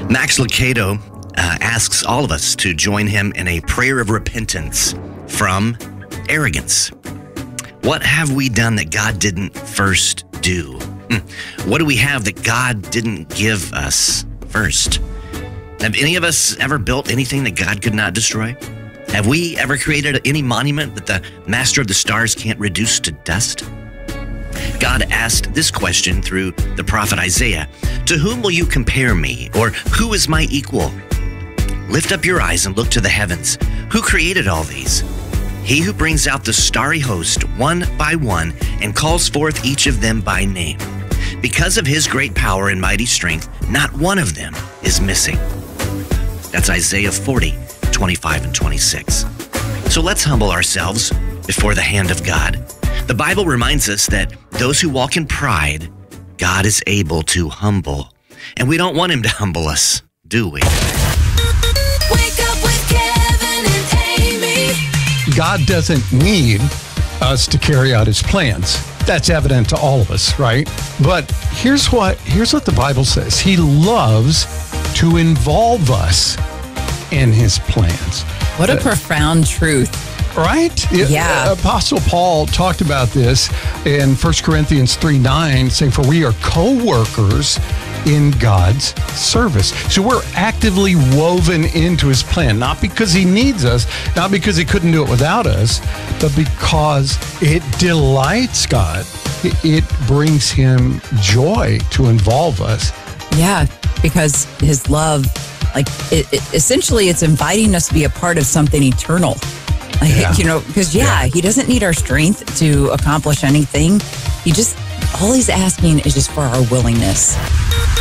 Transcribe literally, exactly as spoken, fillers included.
Max Lucado uh, asks all of us to join him in a prayer of repentance from arrogance. What have we done that God didn't first do? What do we have that God didn't give us first? Have any of us ever built anything that God could not destroy? Have we ever created any monument that the master of the stars can't reduce to dust? God asked this question through the prophet Isaiah. To whom will you compare me? Or who is my equal? Lift up your eyes and look to the heavens. Who created all these? He who brings out the starry host one by one and calls forth each of them by name. Because of his great power and mighty strength, not one of them is missing. That's Isaiah forty, twenty-five and twenty-six. So let's humble ourselves before the hand of God. The Bible reminds us that those who walk in pride, God is able to humble. And we don't want him to humble us, do we? Wake up with Kevin and Amy. God doesn't need us to carry out his plans. That's evident to all of us, right? But here's what here's what the Bible says. He loves to involve us in his plans. What a Uh, profound truth. Right? Yeah. Apostle Paul talked about this in First Corinthians three nine, saying, for we are co-workers in God's service. So we're actively woven into his plan, not because he needs us, not because he couldn't do it without us, but because it delights God. It, it brings him joy to involve us. Yeah, because his love, like, it, it, essentially it's inviting us to be a part of something eternal. Like, Yeah. you know, because, yeah, Yeah. he doesn't need our strength to accomplish anything. He just, all he's asking is just for our willingness.